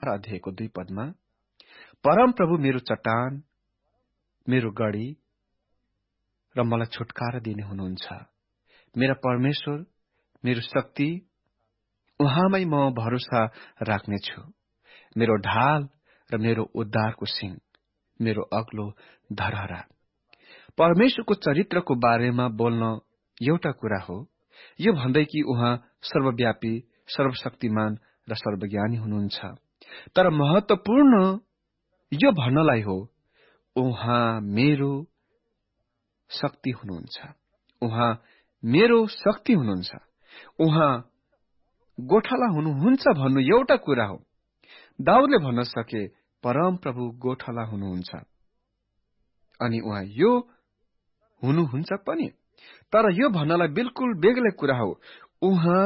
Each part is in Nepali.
अध्यायको 2 पदमा, परम प्रभु मेरो चट्टान, मेरो गढी र मलाई छुटकारा दिने हुनुहुन्छ। मेरा परमेश्वर, मेरो शक्ति, उहाँमै म भरोसा राख्नेछु। मेरो ढाल र मेरो उद्धारको सिंह, मेरो अग्लो धरहरा। परमेश्वरको चरित्रको बारेमा बोल्न एउटा कुरा हो, यो भन्दै कि उहाँ सर्वव्यापी, सर्वशक्तिमान र सर्वज्ञानी हुनुहुन्छ। तर महत्वपूर्ण यो भन्नलाई हो, उहाँ मेरो शक्ति हुनुहुन्छ। उहाँ मेरो शक्ति हुनुहुन्छ। उहाँ गोठाला हुनुहुन्छ भन्नु एउटा कुरा हो। दाउदले भन्न सके, परम प्रभु गोठाला हुनुहुन्छ, अनि उहाँ यो हुनुहुन्छ पनि। तर यो भन्नलाई बिल्कुल बेग्लै कुरा हो, उहाँ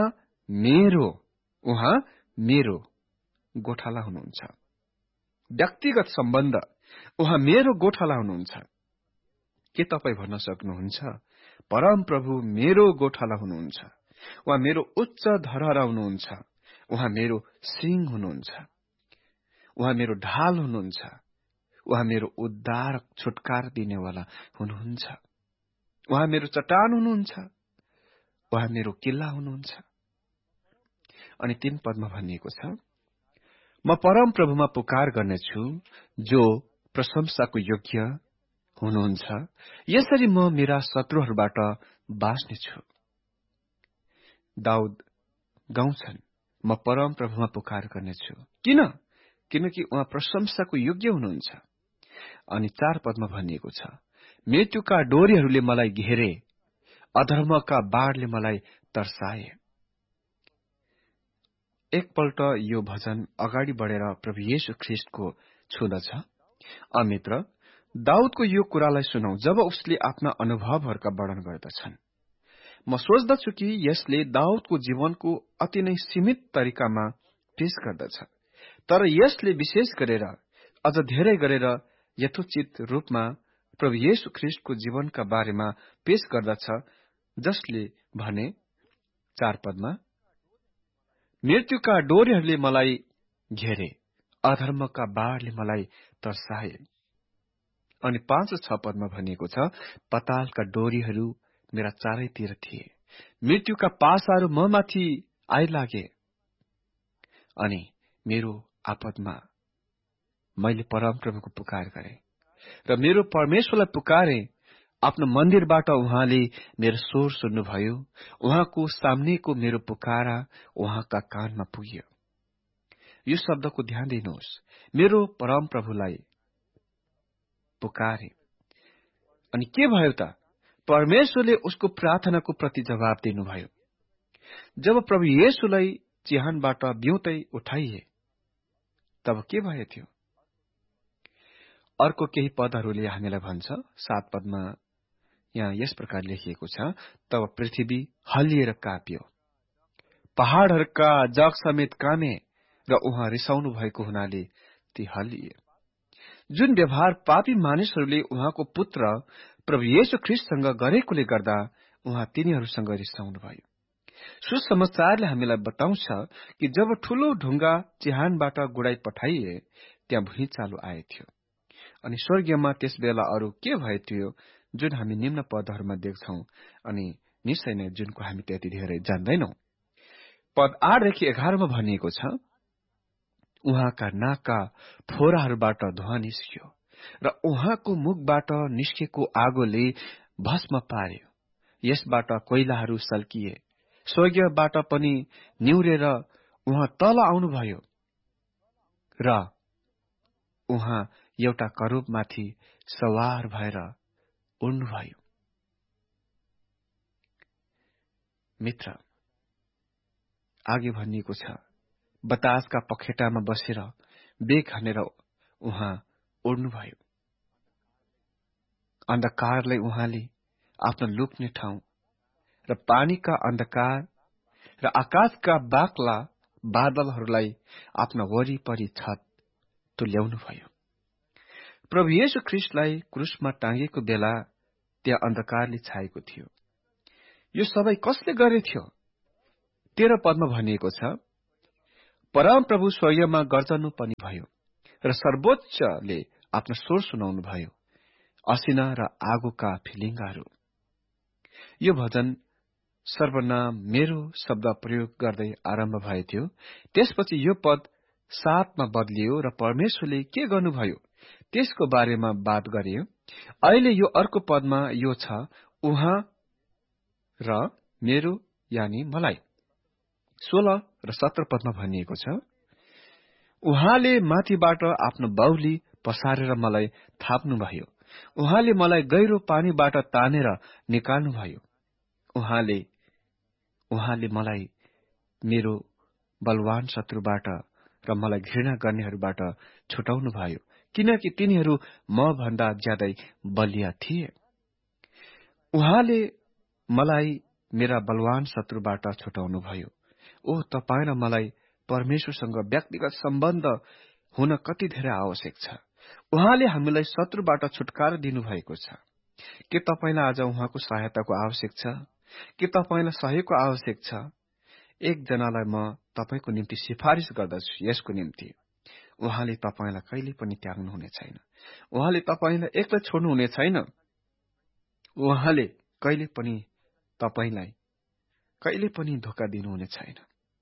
मेरो गोठाला हुनुहुन्छ। व्यक्तिगत सम्बन्ध, उहाँ मेरो गोठाला हुनुहुन्छ। के तपाईँ भन्न सक्नुहुन्छ, परम प्रभु मेरो गोठाला हुनुहुन्छ, उहाँ मेरो उच्च धरहरा हुनुहुन्छ, उहाँ मेरो सिंह हुनुहुन्छ, उहाँ मेरो ढाल हुनुहुन्छ, उहाँ मेरो उद्धार छुटकारा दिनेवाला हुनुहुन्छ, उहाँ मेरो चट्टान हुनुहुन्छ, उहाँ मेरो किल्ला हुनुहुन्छ। अनि 3 पदमा भनिएको छ, म परम प्रभुमा पुकार गर्नेछु, जो प्रशंसाको योग्य हुनुहुन्छ। यसरी म मेरा शत्रुहरूबाट बाँच्नेछु। दाउद गाउँछन्, म परम प्रभुमा पुकार गर्नेछु। किन? किनकि उहाँ प्रशंसाको योग्य हुनुहुन्छ। अनि 4 पदमा भनिएको छ, मृत्युका डोरीहरूले मलाई घेरे, अधर्मका बाढले मलाई तर्साए। एकपल्ट यो भजन अगाडि बढेर प्रभु येशू ख्रीष्टको छुँदछ। मित्र, दाउदको यो कुरालाई सुनौ जब उसले आफ्ना अनुभवहरूका वर्णन गर्दछन्। म सोच्दछु कि यसले दाउदको जीवनको अति नै सीमित तरिकामा पेश गर्दछ, तर यसले विशेष गरेर अझ धेरै गरेर यथोचित रूपमा प्रभु येशू ख्रीष्टको जीवनका बारेमा पेश गर्दछ, जसले भने 4 पदमा, मृत्युका डोरीहरूले मलाई घेरे, अधर्मका बाढले मलाई तर्साए। अनि 5 र 6 पदमा भनिएको छ, पतालका डोरीहरू मेरा चारैतिर थिए, मृत्युका पासाहरू म माथि आइलागे। अनि मेरो आपदमा मैले परम प्रभुको पुकार गरे र मेरो परमेश्वरलाई पुकारे। आफ्नो मन्दिरबाट उहाँले मेरो स्वर सुन्नुभयो। उहाँको सामनेको मेरो पुकारा उहाँका कानमा पुग्यो। यो शब्दको ध्यान दिनुहोस्, मेरो परम प्रभुलाई पुकारे। अनि के भयो त? परमेश्वरले उसको प्रार्थनाको प्रति जवाब दिनुभयो। जब प्रभु येशूलाई चिहानबाट बिउतै उठाइए, तब के भयो थियो? अर्को केही पदहरूले हामीलाई भन्छ, 7 पदमा यहाँ यस प्रकार लेखिएको छ, तब पृथ्वी हल्लिएर काप्यो, पहाड़हरूका जग समेत कामे र उहाँ रिसाउनु भएको हुनाले ती हल्लिए। जुन व्यवहार पापी मानिसहरूले उहाँको पुत्र प्रभु येशू ख्रीष्टसँग गरेकोले गर्दा उहाँ तिनीहरूसँग रिसाउनु भयो। सुसमाचारले हामीलाई बताउँछ कि जब ठूलो ढुङ्गा चिहानबाट गुडाई पठाइए, त्यहाँ भुइँचालो आएथ्यो। अनि स्वर्गीयमा त्यस बेला अरू के भएथ्यो जुन हामी निम्न पदहरूमा देख्छौं, अनि निश्चय नै जुनको हामी त्यति धेरै जान्दैनौ। पद 8 देखि 11 मा भनिएको छ, उहाँका नाकका फोराहरूबाट धुवाँ निस्कियो र उहाँको मुखबाट निस्केको आगोले भस्म पार्यो। यसबाट कोइलाहरू सल्किए, स्वर्गबाट पनि निउरेर उहाँ तल आउनुभयो र उहाँ एउटा करूबमाथि सवार भएर उड्नुभयो। मित्र, आगे भनिएको छ, बतासका पखेटामा बसेर बेग हानेर उहाँ उड्नुभयो। अन्धकारलाई उहाँले आफ्नो लुक्ने ठाउँ र पानीका अन्धकार र आकाशका बाक्ला बादलहरूलाई आफ्ना वरिपरि छत तुल्याउनुभयो। प्रभु येशू ख्रीष्टलाई क्रुसमा टाँगेको बेला त्यहाँ अन्धकारले छाएको थियो। यो सबै कसले गरेथ्यो? 13 पदमा भनिएको छ, परमप्रभु स्वर्गमा गर्जनु पनि भयो र सर्वोच्चले आफ्नो स्वर सुनाउनु भयो, असिना र आगोका फिलिङ्गाहरू। यो भजन सर्वनाम मेरो शब्द प्रयोग गर्दै आरम्भ भएथ्यो। त्यसपछि यो पद 7 मा बदलियो र परमेश्वरले के गर्नुभयो त्यसको बारेमा बात गरियो। अहिले यो अर्को पदमा यो छ, उहाँ र मेरो यानी मलाई। 16 र 17 पदमा भनिएको छ, उहाँले माथिबाट आफ्नो बाहुली पसारेर मलाई थाप्नुभयो, उहाँले मलाई गहिरो पानीबाट तानेर निकाल्नुभयो, उहाँले मलाई मेरो बलवान शत्रुबाट र मलाई घृणा गर्नेहरूबाट छुटाउनु भयो, किनकि तिनीहरू म भन्दा ज्यादै बलिया थिए। उहाँले मलाई मेरा बलवान शत्रुबाट छुटाउनु भयो। ओ तपाईं र मलाई परमेश्वरसँग व्यक्तिगत सम्बन्ध हुन कति धेरै आवश्यक छ। उहाँले हामीलाई शत्रुबाट छुटकारा दिनुभएको छ। के तपाईलाई आज उहाँको सहायताको आवश्यक छ? के तपाईलाई सहयोगको आवश्यक छ? एकजनालाई म तपाईको निम्ति सिफारिस गर्दछु। यसको निम्ति उहाँले तपाईलाई कहिले पनि त्याग्नुहुने छैन। उहाँले तपाईलाई एक्लै छोड्नुहुने छैन। उहाँले कहिले पनि तपाईलाई कहिले पनि धोका दिनुहुने छैन।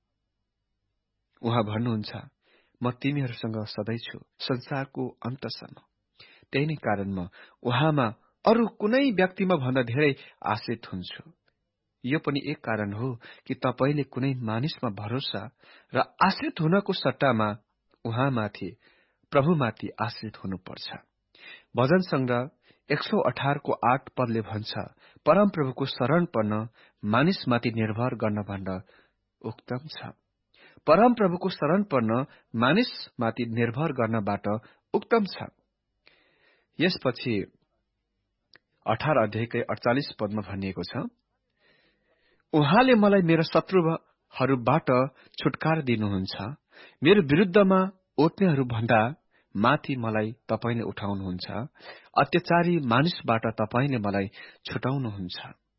उहाँ भन्नुहुन्छ, म तिमीहरूसँग सधैँ छु, संसारको अन्तसम्म। त्यही नै कारण म उहाँमा अरू कुनै व्यक्तिमा भन्दा धेरै आश्रित हुन्छु। यो पनि एक कारण हो कि तपाईले कुनै मानिसमा भरोसा र आश्रित हुनको सट्टामा उहाँमाथि, प्रभुमाथि आश्रित हुनुपर्छ। भजन संग्रह 118 को 8 पदले भन्छ, परमप्रभुको शरण पर्न मानिसमाथि निर्भर गर्न भन्दा उक्तम छ। परमप्रभुको शरण पर्न मानिसमाथि निर्भर गर्नबाट उक्तम छ। यसपछि 18 अध्यायकै 48 पदमा भनिएको छ, उहाँले मलाई मेरा शत्रुहरूबाट छुटकारा दिनुहुन्छ, मेरो विरुद्धमा उठ्नेहरू भन्दा माथि मलाई तपाईले उठाउनुहुन्छ, अत्याचारी मानिसबाट तपाईले मलाई छुटाउनुहुन्छ।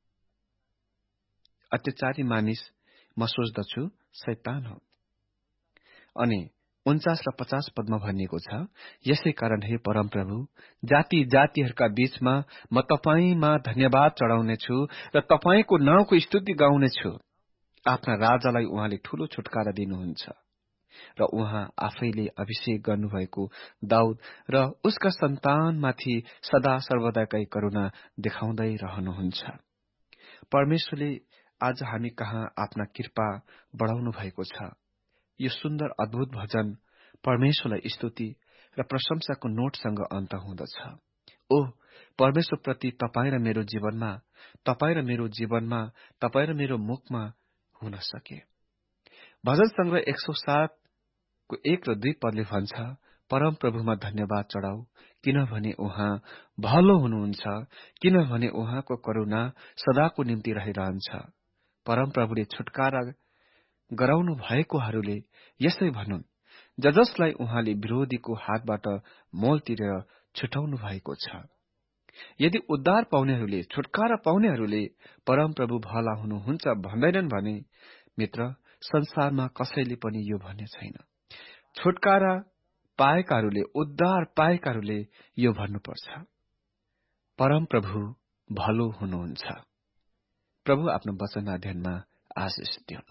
अत्याचारी मानिस म सोच्दछु शैतान हो। अनि 49 र 50 पदमा भनिएको छ, यसै कारण हे परमप्रभु, जाति जातिहरूका बीचमा म तपाईमा धन्यवाद चढाउनेछु र तपाईको नाउँको स्तुति गाउनेछु। आफ्ना राजालाई उहाँले ठूलो छुटकारा दिनुहुन्छ र उहाँ आफैले अभिषेक गर्नुभएको दाउद र उसका सन्तानमाथि सदा सर्वदाकै करुणा देखाउँदै रहनुहुन्छ। परमेश्वरले आज हामी कहाँ आफ्ना कृपा बढाउनु भएको छ। यो सुन्दर अद्भुत भजन परमेश्वरलाई स्तुति र प्रशंसाको नोटसँग अन्त हुँदछ। ओह, परमेश्वरप्रति तपाईँ र मेरो जीवनमा, तपाईँ र मेरो जीवनमा, तपाईँ र मेरो मुखमा हुन सके। भजन संग्रह 107 को 1 र 2 पदले भन्छ, परमप्रभुमा धन्यवाद चढाऊ, किनभने उहाँ भलो हुनुहुन्छ, किनभने उहाँको करुणा सदाको निम्ति रहिरहन्छ। परमप्रभुले छुटकारा गराउनु भएकोहरूले यसै भनुन्, जसलाई उहाँले विरोधीको हातबाट मोल तिरेर छुटाउनु भएको छ। यदि उद्धार पाउनेहरूले, छुटकारा पाउनेहरूले परमप्रभु भला हुनुहुन्छ भन्दैनन् भने मित्र, संसारमा कसैले पनि यो भन्ने छैन। छुटकारा पाएकाहरूले, उद्धार पाएकाहरूले यो भन्नुपर्छ, परमप्रभु भलो हुनुहुन्छ। प्रभु आफ्नो वचन अध्ययनमा आशिष दिउन्।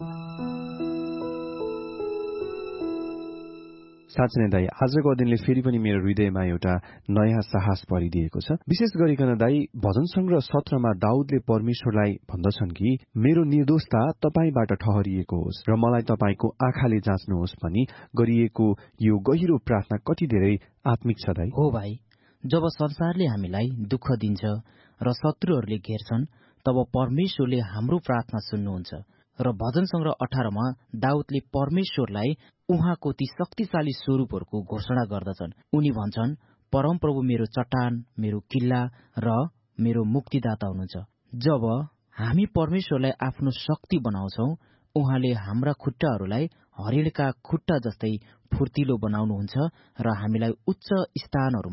साँच्चै नै दाई, आजको दिनले फेरि पनि मेरो हृदयमा एउटा नयाँ साहस भरिदिएको छ। विशेष गरिकन दाई, भजन संग्रह 17 मा दाउदले परमेश्वरलाई भन्दछन् कि मेरो निर्दोषता तपाईबाट ठहरिएको होस् र मलाई तपाईको आँखाले जाँच्नुहोस् भनी गरिएको यो गहिरो प्रार्थना कति धेरै आत्मिक छ दाई। हो भाइ, जब संसारले हामीलाई दुःख दिन्छ र शत्रुहरूले घेर्छन्, तब परमेश्वरले हाम्रो प्रार्थना सुन्नुहुन्छ। र भजन संग्रह 18 मा दाउदले परमेश्वरलाई उहाँको ती शक्तिशाली स्वरूपहरूको घोषणा गर्दछन्। उनी भन्छन्, परमप्रभु मेरो चट्टान, मेरो किल्ला र मेरो मुक्तिदाता हुनुहुन्छ। जब हामी परमेश्वरलाई आफ्नो शक्ति बनाउँछौ, उहाँले हाम्रा खुट्टाहरूलाई हरिणका खुट्टा जस्तै फुर्तिलो बनाउनुहुन्छ र हामीलाई उच्च स्थानहरूमा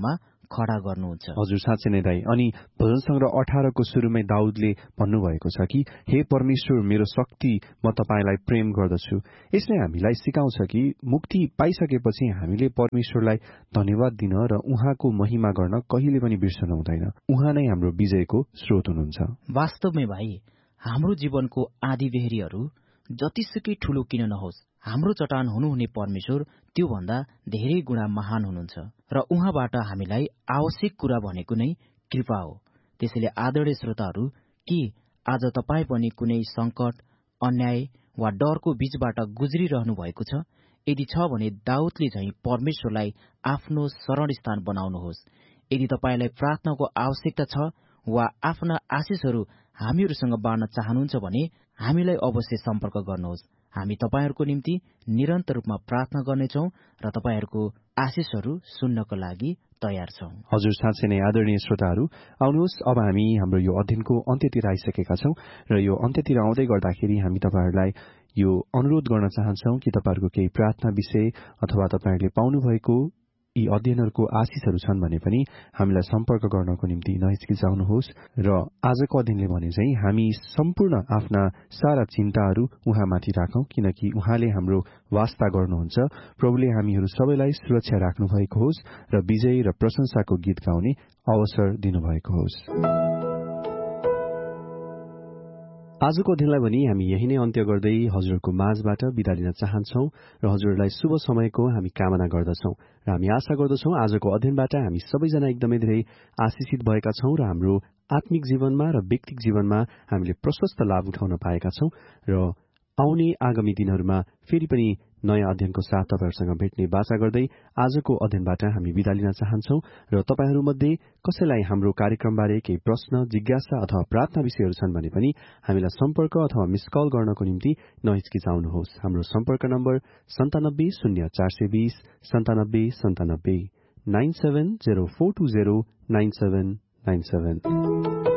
खडा गर्नुहुन्छ। हजुर, साँच्चै नै दाइ। अनि भजन संग्रह 18 को सुरुमै दाउदले भन्नुभएको छ कि हे परमेश्वर मेरो शक्ति, म तपाईलाई प्रेम गर्दछु। यसले हामीलाई सिकाउँछ कि मुक्ति पाइसकेपछि हामीले परमेश्वरलाई धन्यवाद दिन र उहाँको महिमा गर्न कहिले पनि बिर्सनु हुँदैन। उहाँ नै हाम्रो विजयको स्रोत हुनुहुन्छ। वास्तवमै भाइ, हाम्रो जीवनको आँधीबेहरीहरू जतिसुकै ठूलो किन नहोस्, हाम्रो चट्टान हुनुहुने परमेश्वर त्योभन्दा धेरै गुणा महान हुनुहुन्छ र उहाँबाट हामीलाई आवश्यक कुरा भनेको नै कृपा हो। त्यसैले आदरणीय श्रोताहरू, के आज तपाईँ पनि कुनै संकट, अन्याय वा डरको बीचबाट गुज्रिरहनु भएको छ? यदि छ भने दाउदले झैं परमेश्वरलाई आफ्नो शरणस्थान बनाउनुहोस्। यदि तपाईलाई प्रार्थनाको आवश्यकता छ वा आफ्ना आशिषहरू हामीहरूसँग बाँड्न चाहनुहुन्छ भने हामीलाई अवश्य सम्पर्क गर्नुहोस्। हामी तपाईहरूको निम्ति निरन्तर रूपमा प्रार्थना गर्नेछौँ र तपाईहरूको आशिषहरू सुन्नको लागि तयार छौँ। हजुर, साँच्चै नै आदरणीय श्रोताहरू, आउनुहोस् अब हामी हाम्रो यो अध्ययनको अन्त्यतिर आइसकेका छौं र यो अन्त्यतिर आउँदै गर्दाखेरि हामी तपाईहरूलाई यो अनुरोध गर्न चाहन्छौं कि तपाईहरूको केही प्रार्थना विषय अथवा तपाईहरूले पाउनुभएको यी अध्ययनहरूको आशिषहरू छन् भने पनि हामीलाई सम्पर्क गर्नको निम्ति नहिचकिचाउनुहोस्। र आजको अध्ययनले भने चाहिँ हामी सम्पूर्ण आफ्ना सारा चिन्ताहरू उहाँमाथि राखौं, किनकि उहाँले हाम्रो वास्ता गर्नुहुन्छ। प्रभुले हामीहरू सबैलाई सुरक्षा राख्नु भएको होस् र विजय र प्रशंसाको गीत गाउने अवसर दिनुभएको होस्। आजको अध्ययनलाई पनि हामी यही नै अन्त्य गर्दै हजुरको माझबाट बिदा लिन चाहन्छौं र हजुरलाई शुभ समयको हामी कामना गर्दछौं र हामी आशा गर्दछौं आजको अध्ययनबाट हामी सबैजना एकदमै धेरै आशिषित भएका छौं र हाम्रो आत्मिक जीवनमा र व्यक्तिगत जीवनमा हामीले प्रशस्त लाभ उठाउन पाएका छौं र आउने आगामी दिनहरूमा फेरि पनि नयाँ अध्ययनको साथ तपाईहरूसँग भेट्ने बाचा गर्दै आजको अध्ययनबाट हामी बिदा लिन चाहन्छौं र तपाईहरूमध्ये कसैलाई हाम्रो कार्यक्रमबारे केही प्रश्न, जिज्ञासा अथवा प्रार्थना विषयहरू छन् भने पनि हामीलाई सम्पर्क अथवा मिस कल गर्नको निम्ति नहिचकिचाउनुहोस्। हाम्रो सम्पर्क नम्बर 97 0420 97 97 970420 9797।